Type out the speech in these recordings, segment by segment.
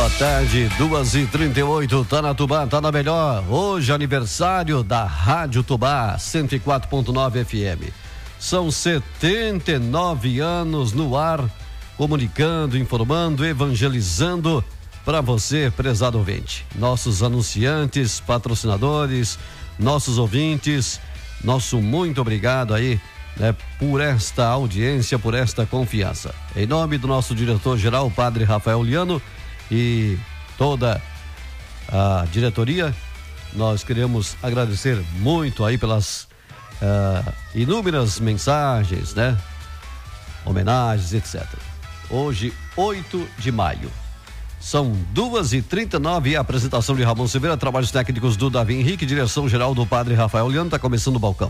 Boa tarde, 2h38, tá na Tubá, tá na melhor. Hoje aniversário da Rádio Tubá, 104.9 FM. São 79 anos no ar, comunicando, informando, evangelizando para você, prezado ouvinte. Nossos anunciantes, patrocinadores, nossos ouvintes, nosso muito obrigado aí, né, por esta audiência, por esta confiança. Em nome do nosso diretor-geral, Padre Rafael Liano, e toda a diretoria, nós queremos agradecer muito aí pelas inúmeras mensagens, né? Homenagens, etc. Hoje, 8 de maio. São 2h39 e a apresentação de Ramon Silveira, trabalhos técnicos do Davi Henrique, direção geral do Padre Rafael Liano. Está começando o balcão.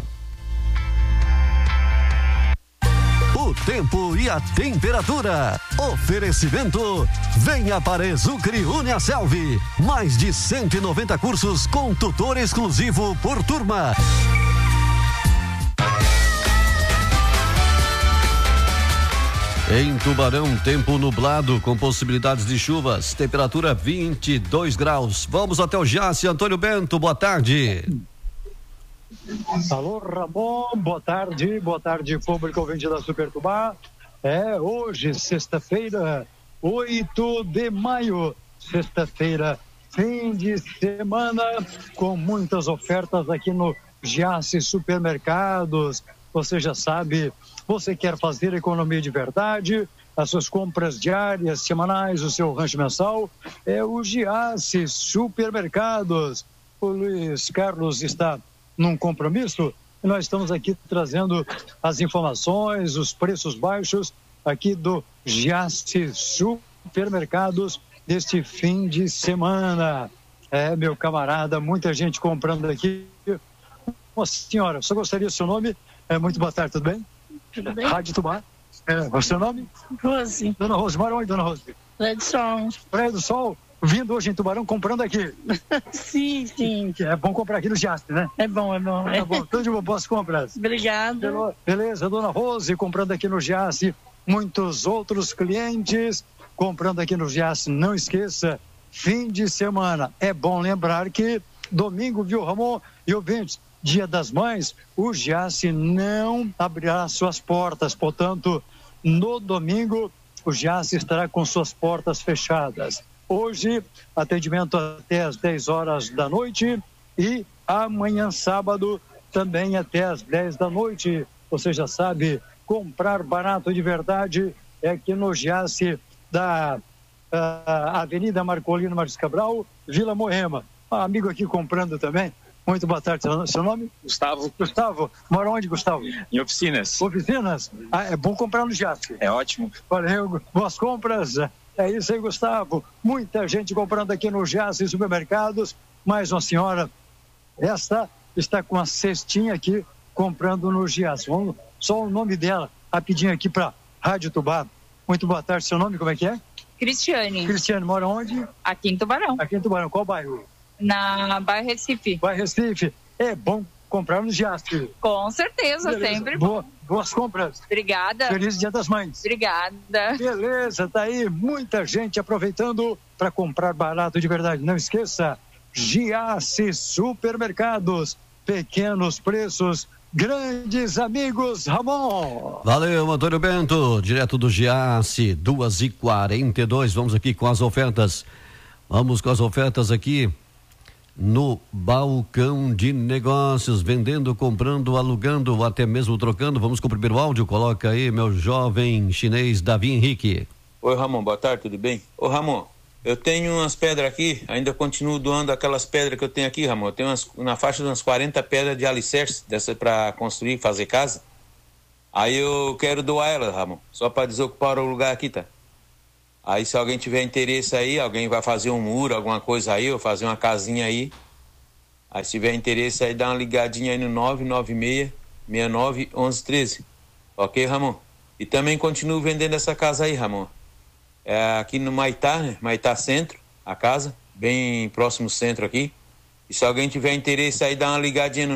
O tempo e a temperatura. Oferecimento. Venha para Exucre Uniaselv. Mais de 190 cursos com tutor exclusivo por turma. Em Tubarão, tempo nublado com possibilidades de chuvas, temperatura 22 graus. Vamos até o Jace, Antônio Bento, boa tarde. Alô, Ramon, boa tarde, público ouvinte da Super Tubá. Hoje, sexta-feira, 8 de maio, sexta-feira, fim de semana, com muitas ofertas aqui no Jace Supermercados. Você já sabe, você quer fazer economia de verdade, as suas compras diárias, semanais, o seu rancho mensal, é o Jace Supermercados. O Luiz Carlos está num compromisso e nós estamos aqui trazendo as informações, os preços baixos aqui do Jace Supermercados deste fim de semana. Meu camarada, muita gente comprando aqui. Senhora, só gostaria do seu nome? Muito boa tarde, tudo bem? Tudo bem? Rádio Tubá. O seu nome? Rose. Dona Rose, mora onde, Dona Rose? Praia do Sol. Praia do Sol, vindo hoje em Tubarão, comprando aqui. Sim. É bom comprar aqui no Jace, né? É bom. Tá bom, tudo de bom, boas compras. Obrigada. Beleza, Dona Rose, comprando aqui no Jace. Muitos outros clientes comprando aqui no Jace. Não esqueça, fim de semana. É bom lembrar que domingo, viu, Ramon e ouvintes, Dia das Mães, o Jace não abrirá suas portas, portanto, no domingo, o Jace estará com suas portas fechadas. Hoje, atendimento até às 10 horas da noite e amanhã, sábado, também até às 10 da noite. Você já sabe, comprar barato de verdade é aqui no Jace da Avenida Marcolino Marques Cabral, Vila Moema. Amigo aqui comprando também. Muito boa tarde, seu nome? Gustavo, mora onde, Gustavo? Em Oficinas. Oficinas? É bom comprar no Jace. É ótimo. Valeu, boas compras. É isso aí, Gustavo. Muita gente comprando aqui no Jace Supermercados. Mais uma senhora, esta está com a cestinha aqui, comprando no Jace. Vamos, só o nome dela, rapidinho aqui para Rádio Tubá. Muito boa tarde, seu nome, como é que é? Cristiane, mora onde? Aqui em Tubarão. Aqui em Tubarão, qual bairro? Na bairro Recife. Bairro Recife, é bom comprar no Jace. Com certeza, beleza. Sempre bom. Boas compras. Obrigada. Feliz Dia das Mães. Obrigada. Beleza, tá aí muita gente aproveitando para comprar barato de verdade. Não esqueça, Jace Supermercados, pequenos preços, grandes amigos, Ramon. Valeu, Antônio Bento, direto do Jace, 2h42, vamos aqui com as ofertas. Vamos com as ofertas aqui no balcão de negócios, vendendo, comprando, alugando, ou até mesmo trocando. Vamos com o primeiro áudio, coloca aí meu jovem chinês Davi Henrique. Oi, Ramon, boa tarde, tudo bem? Ô, Ramon, eu tenho umas pedras aqui, ainda continuo doando aquelas pedras que eu tenho aqui, Ramon. Eu tenho na faixa de umas 40 pedras de alicerce, dessa para construir, fazer casa. Aí eu quero doar elas, Ramon, só para desocupar o lugar aqui, tá? Aí se alguém tiver interesse aí, alguém vai fazer um muro, alguma coisa aí, ou fazer uma casinha aí. Aí se tiver interesse aí, dá uma ligadinha aí no 996-69-1113. Ok, Ramon? E também continuo vendendo essa casa aí, Ramon. É aqui no Maitá, né? Maitá Centro, a casa, bem próximo ao centro aqui. E se alguém tiver interesse aí, dá uma ligadinha no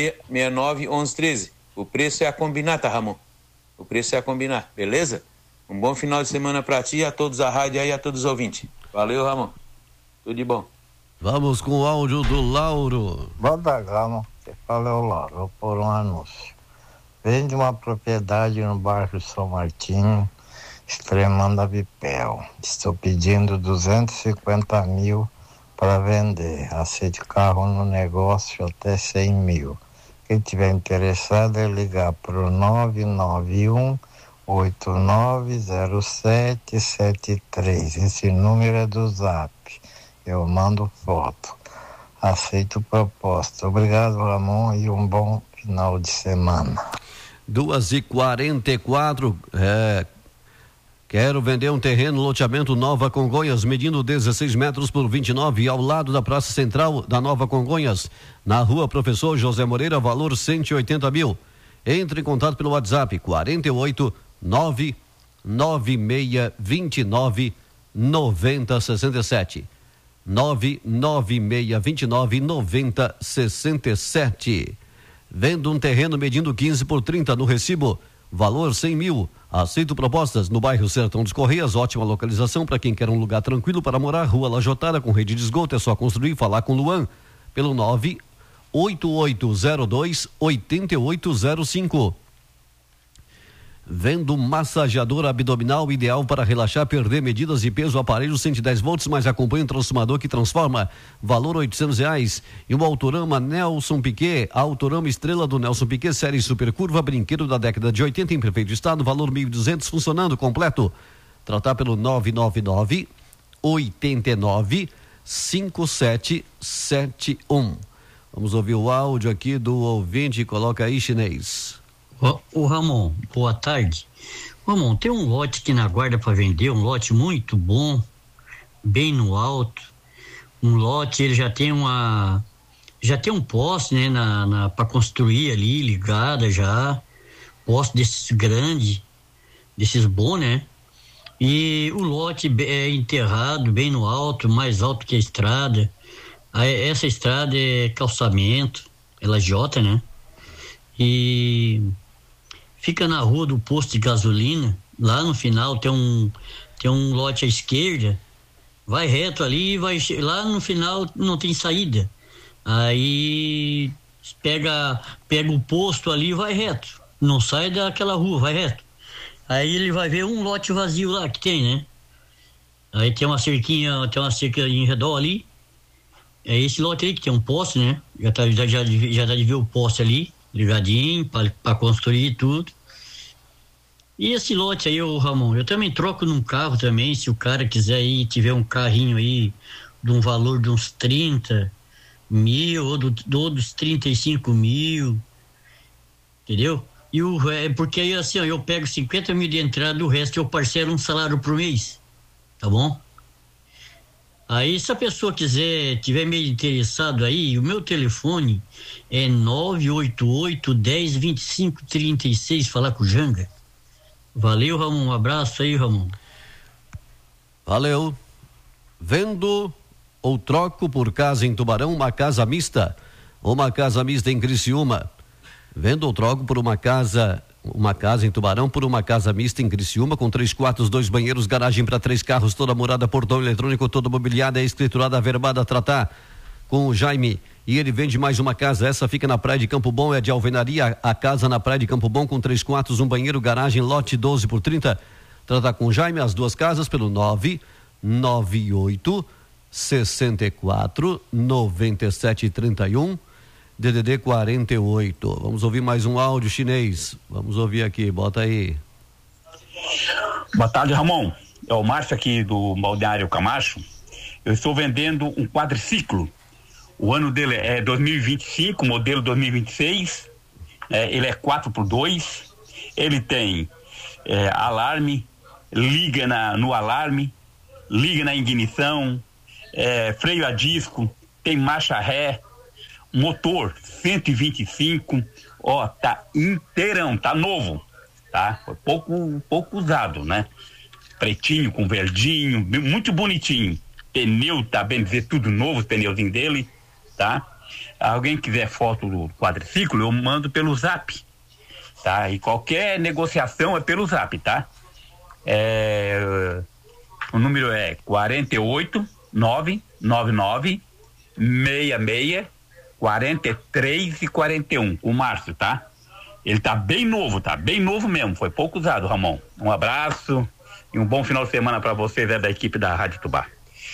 996-69-1113. O preço é a combinar, tá, Ramon? O preço é a combinar, beleza? Um bom final de semana para ti, a todos a rádio aí, a todos os ouvintes. Valeu, Ramon. Tudo de bom. Vamos com o áudio do Lauro. Boa tarde, Ramon. Você fala é o Lauro, vou pôr um anúncio. Vende uma propriedade no bairro São Martinho, Extremando a Vipel. Estou pedindo 250 mil para vender. Aceite carro no negócio até 100 mil. Quem tiver interessado é ligar para o 991-890773. Esse número é do Zap. Eu mando foto. Aceito proposta. Obrigado, Ramon, e um bom final de semana. 2h44. Quero vender um terreno, loteamento Nova Congonhas, medindo 16 metros por 29, ao lado da Praça Central da Nova Congonhas, na rua Professor José Moreira, valor 180 mil. Entre em contato pelo WhatsApp 48 99629 9067. 99629 9067. Vendo um terreno medindo 15 por 30 no Recibo, valor 100 mil. Aceito propostas no bairro Sertão dos Correias, ótima localização para quem quer um lugar tranquilo para morar, rua Lajotada com rede de esgoto, é só construir e falar com Luan pelo 98802-8805. Vendo massageador abdominal ideal para relaxar, perder medidas de peso, aparelho 110 volts, mas acompanha um transformador que transforma, valor R$800. E o Autorama Nelson Piquet, Autorama Estrela do Nelson Piquet, série super curva, brinquedo da década de 80 em perfeito estado, valor 1.200, funcionando completo. Tratar pelo 999-89-5771. Vamos ouvir o áudio aqui do ouvinte, coloca aí, chinês. Ô Ramon, boa tarde. Ramon, tem um lote aqui na guarda para vender, um lote muito bom, bem no alto. Um lote, ele já tem um poste, né, para construir ali, ligada já. Poste desses grandes, desses bons, né? E o lote é enterrado bem no alto, mais alto que a estrada. Essa estrada é calçamento, é lajota, né? E fica na rua do posto de gasolina. Lá no final tem um lote à esquerda. Vai reto ali, lá no final não tem saída. Aí pega o posto ali e vai reto. Não sai daquela rua, vai reto. Aí ele vai ver um lote vazio lá que tem, né? Aí tem uma cerca em redor ali. É esse lote aí que tem um poste, né? Já dá de ver o poste ali, ligadinho, para construir e tudo. E esse lote aí, ô Ramon, eu também troco num carro também, se o cara quiser ir, tiver um carrinho aí de um valor de uns 30 mil ou dos 35 mil, entendeu? Porque aí assim, ó, eu pego 50 mil de entrada e o resto eu parcelo um salário por mês, tá bom? Aí se a pessoa tiver meio interessado aí, o meu telefone é 988-10-25-36, falar com o Janga. Valeu, Ramon, um abraço aí, Ramon. Valeu. Vendo ou troco por casa em Tubarão, uma casa mista em Criciúma. Vendo ou troco por uma casa em Tubarão por uma casa mista em Criciúma, com 3 quartos, 2 banheiros, garagem para 3 carros, toda morada, portão eletrônico, toda mobiliada, é escriturada, averbada a tratar com o Jaime. E ele vende mais uma casa, essa fica na Praia de Campo Bom, é de alvenaria, a casa na Praia de Campo Bom, com 3 quartos, 1 banheiro, garagem, lote 12 por 30. Tratar com o Jaime, as 2 casas, pelo 998 64 97 31. DDD 48. Vamos ouvir mais um áudio chinês. Vamos ouvir aqui, bota aí. Boa tarde, Ramon. É o Márcio aqui do Balneário Camacho. Eu estou vendendo um quadriciclo. O ano dele é 2025, modelo 2026. Ele é 4x2. Ele tem alarme, liga no alarme, liga na ignição, freio a disco, tem marcha ré, motor 125, tá inteirão, tá novo, tá? Foi pouco usado, né? Pretinho com verdinho, muito bonitinho. Pneu, tá bem dizer, tudo novo, os pneuzinhos dele, tá? Alguém quiser foto do quadriciclo, eu mando pelo Zap, tá? E qualquer negociação é pelo Zap, tá? O número é 48 999 66 43 e 41. O Márcio, tá? Ele tá bem novo mesmo. Foi pouco usado, Ramon. Um abraço e um bom final de semana para vocês, da equipe da Rádio Tubá.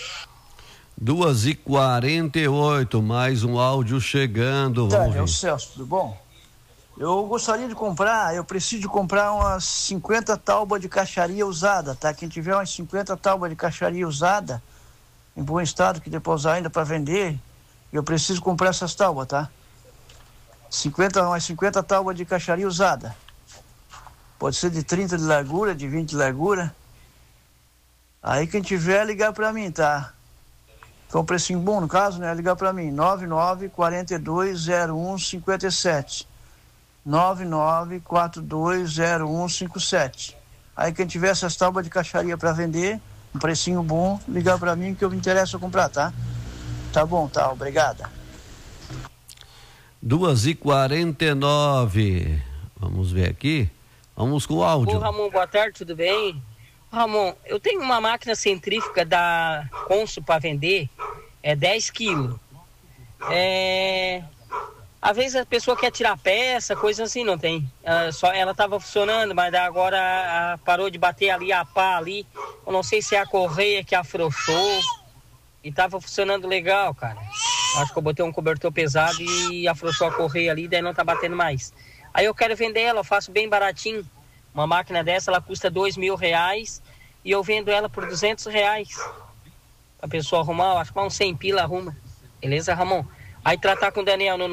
2h48, mais um áudio chegando. Vamos ver. Celso, tudo bom? Eu gostaria de comprar, eu preciso de comprar umas 50 tábuas de caixaria usada, tá? Quem tiver umas 50 tábuas de caixaria usada, em bom estado, que depois ainda para vender, eu preciso comprar essas tábuas, tá? Umas 50 tábuas de caixaria usada. Pode ser de 30 de largura, de 20 de largura. Aí quem tiver, ligar para mim, tá? Com um precinho bom, no caso, né? Ligar para mim, 99-4201-57. 99-4201-57. Aí quem tiver essas tábuas de caixaria para vender, um precinho bom, ligar para mim que eu me interesso a comprar, tá? Tá bom, tá, obrigada. 2h49. Vamos ver aqui. Vamos com o áudio. Ô, Ramon, boa tarde, tudo bem? Ramon, eu tenho uma máquina centrífuga da Consul para vender, 10 quilos. Às vezes a pessoa quer tirar peça, coisa assim, não tem. Ela estava funcionando, mas agora parou de bater ali a pá ali. Eu não sei se é a correia que afrouxou. E estava funcionando legal, cara. Acho que eu botei um cobertor pesado e afrouxou a correia ali, daí não tá batendo mais. Aí eu quero vender ela, eu faço bem baratinho. Uma máquina dessa, ela custa R$2.000 e eu vendo ela por R$200. A pessoa arrumar, acho que uns 100 pila arruma. Beleza, Ramon? Aí tratar com o Daniel no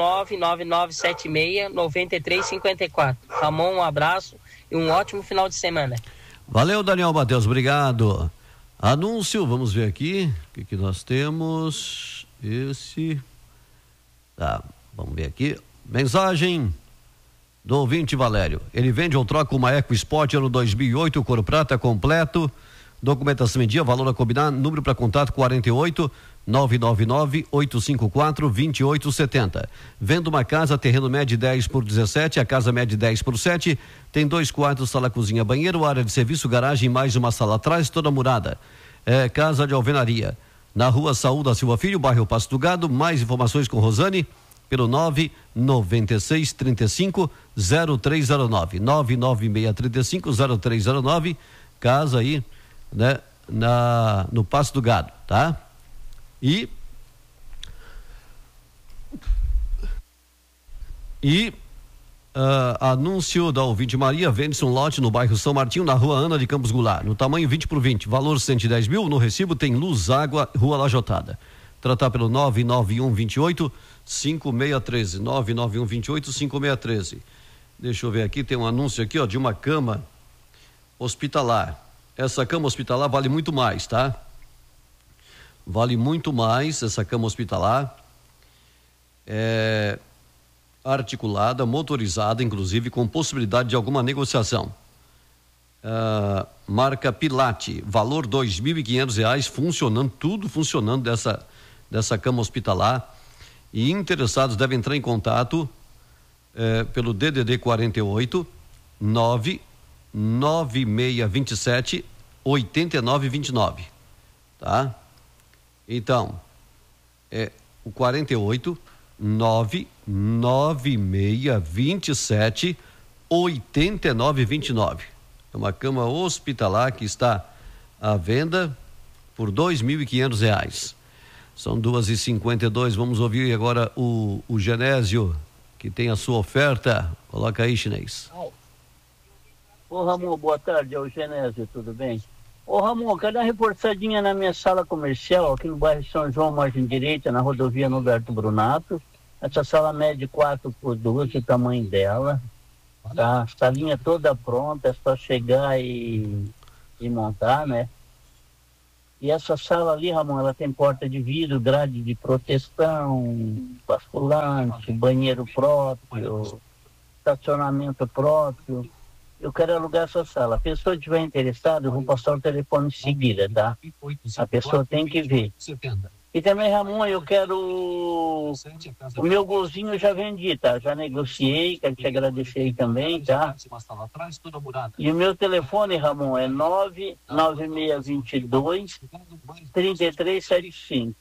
99976-9354. Ramon, um abraço e um ótimo final de semana. Valeu, Daniel Matheus, obrigado. Anúncio, vamos ver aqui o que nós temos. Tá, vamos ver aqui. Mensagem do ouvinte Valério. Ele vende ou troca uma EcoSport ano 2008, cor prata completo. Documentação em dia, valor a combinar, número para contato 48 999-854 2870. Vendo uma casa, terreno médio 10 por 17, a casa média 10 por 7, tem 2 quartos, sala, cozinha, banheiro, área de serviço, garagem, mais uma sala atrás, toda murada. Casa de alvenaria. Na rua Saúl da Silva Filho, bairro Passo do Gado. Mais informações com Rosane pelo 99635 0309. 99635 0309. Casa aí, né? No Passo do Gado, tá? E anúncio da ouvinte Maria, vende-se um lote no bairro São Martinho, na rua Ana de Campos Goulart, no tamanho 20 por 20, valor 110 mil, no recibo tem luz, água, rua Lajotada. Tratar pelo 99128 5613, 99128 5613. Deixa eu ver aqui, tem um anúncio aqui, ó, de uma cama hospitalar. Essa cama hospitalar vale muito mais, tá? Vale muito mais essa cama hospitalar. Articulada, motorizada, inclusive com possibilidade de alguma negociação. Marca Pilate, valor R$2.500, funcionando, tudo funcionando dessa cama hospitalar. E interessados devem entrar em contato pelo DDD 48 99627 8929, tá? Então, o 48 99627 8929. É uma cama hospitalar que está à venda por R$2.500. São 2h52. Vamos ouvir agora o Genésio, que tem a sua oferta. Coloca aí, chinês. Ô Ramon, boa tarde, é o Genésio, tudo bem? Ô Ramon, quero dar uma reforçadinha na minha sala comercial, aqui no bairro São João, margem direita, na rodovia Norberto Brunato. Essa sala mede 4x12, o tamanho dela. Tá? A salinha toda pronta, é só chegar e montar, né? E essa sala ali, Ramon, ela tem porta de vidro, grade de proteção, basculante, banheiro próprio, estacionamento próprio. Eu quero alugar essa sala. A pessoa que estiver interessada, eu vou passar o telefone em seguida, tá? A pessoa tem que ver. E também, Ramon, eu quero o meu golzinho eu já vendi, tá? Já negociei, quero te agradecer também, tá? E o meu telefone, Ramon, é 99622 3375.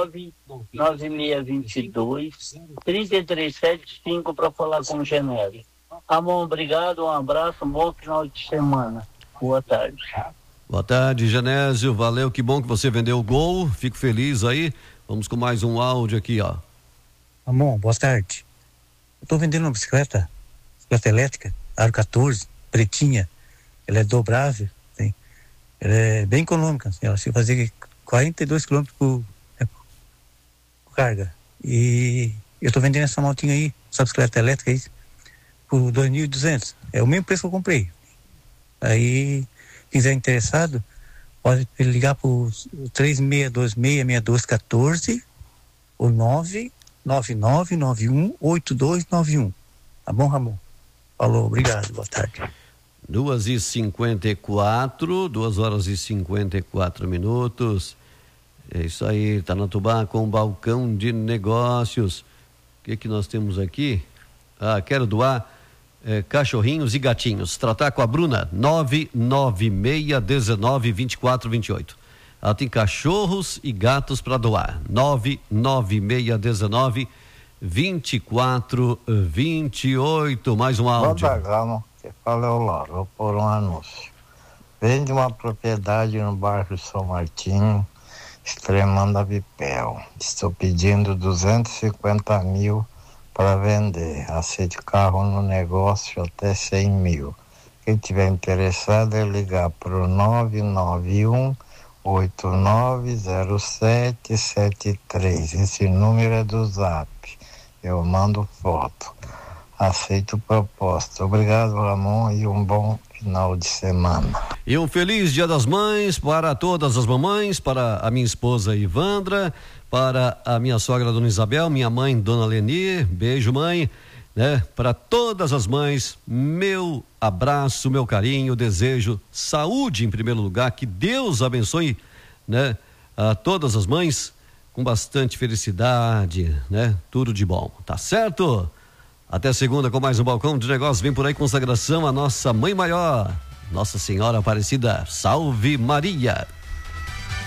99622 3375 para falar com o Genésio. Ramon, obrigado, um abraço, um bom final de semana. Boa tarde. Boa tarde, Genésio, valeu, que bom que você vendeu o Gol, fico feliz aí. Vamos com mais um áudio aqui, ó. Ramon, boa tarde. Eu tô vendendo uma bicicleta elétrica, aro 14, pretinha. Ela é dobrável, tem. Ela é bem econômica, assim, ela se fazer 42 km por carga. E eu tô vendendo essa motinha aí, essa bicicleta elétrica aí, por 2.200. É o mesmo preço que eu comprei. Aí, quem quiser interessado, pode ligar por 3626-6214 ou 999918291. Tá bom, Ramon? Falou, obrigado, boa tarde. 2h54, 2h54. É isso aí, Tanatubá com balcão de negócios. O que nós temos aqui? Quero doar cachorrinhos e gatinhos. Tratar com a Bruna, 996192428. Ela tem cachorros e gatos para doar. 996192428. Mais um áudio. Calma, que fala é o Lauro, vou pôr um anúncio. Vende uma propriedade no bairro São Martinho, Extremando a Vipel. Estou pedindo 250 mil para vender. Aceite carro no negócio até 100 mil. Quem tiver interessado é ligar para o 991-890773. Esse número é do Zap. Eu mando foto. Aceito proposta. Obrigado, Ramon, e um bom final de semana. E um feliz Dia das Mães para todas as mamães, para a minha esposa Ivandra, para a minha sogra Dona Isabel, minha mãe Dona Leni, beijo mãe, né? Para todas as mães, meu abraço, meu carinho, desejo saúde em primeiro lugar, que Deus abençoe, né? A todas as mães com bastante felicidade, né? Tudo de bom, tá certo? Até segunda com mais um balcão de negócios. Vem por aí consagração à nossa mãe maior, Nossa Senhora Aparecida. Salve Maria.